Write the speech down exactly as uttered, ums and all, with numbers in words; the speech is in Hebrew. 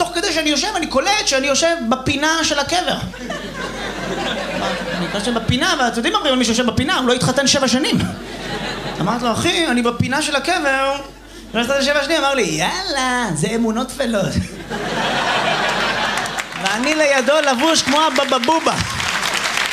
תוך כדי שאני יושב, אני קולט שאני יושב בפינה של הקבר. אני יושב בפינה, ואתם יודעים מה, מי שיושב בפינה, הוא לא התחתן שבע שנים. אמרתי לו, אחי, אני בפינה של הקבר, לא התחתן שבע שנים, אמר לי, יאללה, זה אמונות תפלות. ואני לידו לבוש כמו הבבבובה.